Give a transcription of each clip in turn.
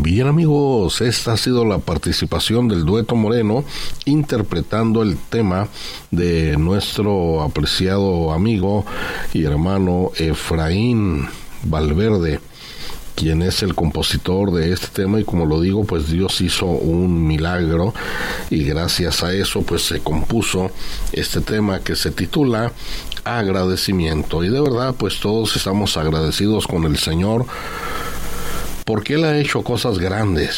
Bien, amigos, esta ha sido la participación del dueto Moreno interpretando el tema de nuestro apreciado amigo y hermano Efraín Valverde, quien es el compositor de este tema. Y como lo digo, pues Dios hizo un milagro y gracias a eso pues se compuso este tema que se titula Agradecimiento. Y de verdad pues todos estamos agradecidos con el Señor porque Él ha hecho cosas grandes,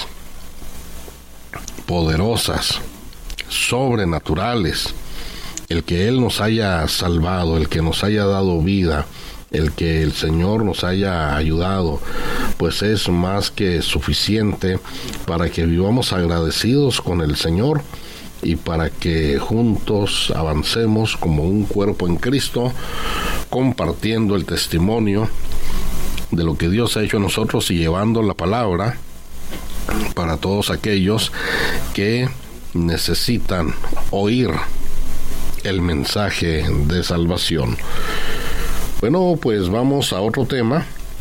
poderosas, sobrenaturales. El que Él nos haya salvado, el que nos haya dado vida, el que el Señor nos haya ayudado, pues es más que suficiente para que vivamos agradecidos con el Señor y para que juntos avancemos como un cuerpo en Cristo, compartiendo el testimonio de lo que Dios ha hecho en nosotros y llevando la palabra para todos aquellos que necesitan oír el mensaje de salvación. Bueno, pues vamos a otro tema.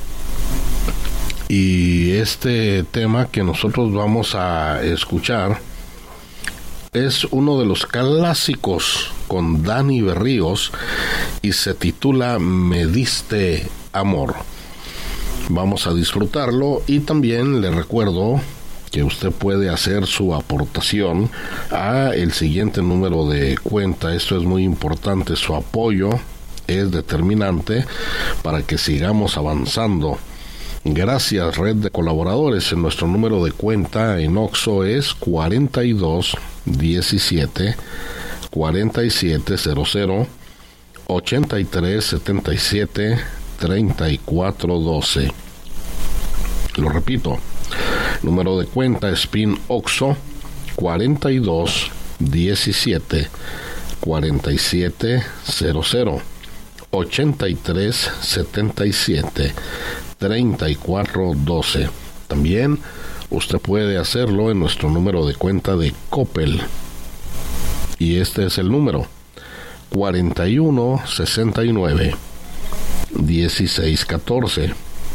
Y este tema que nosotros vamos a escuchar es uno de los clásicos con Dani Berríos y se titula Me diste amor. Vamos a disfrutarlo y también le recuerdo que usted puede hacer su aportación a el siguiente número de cuenta. Esto es muy importante, su apoyo es determinante para que sigamos avanzando. Gracias, red de colaboradores. En nuestro número de cuenta en Oxxo es 42 17 47 00 83 77 34 12. Lo repito, número de cuenta es PIN Oxxo 42 17 47 00 83 77 34 12. También usted puede hacerlo en nuestro número de cuenta de Coppel. Y este es el número 41 69 16 14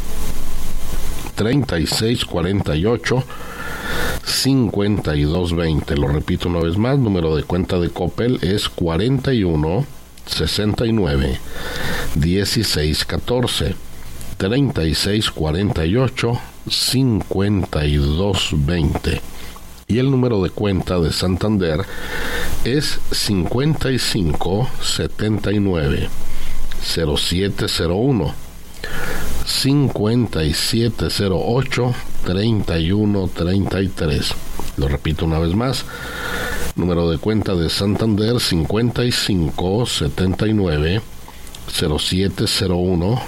36 48 52 20. Lo repito una vez más, número de cuenta de Coppel es 41 69 16 14 36 48 52 20. Y el número de cuenta de Santander es 55 79 0701 5708 31 33. Lo repito una vez más, número de cuenta de Santander 55 79 0701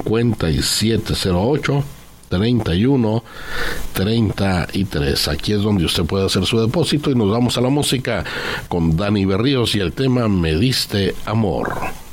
5708 31 33. Aquí es donde usted puede hacer su depósito y nos vamos a la música con Dani Berríos y el tema Me diste amor.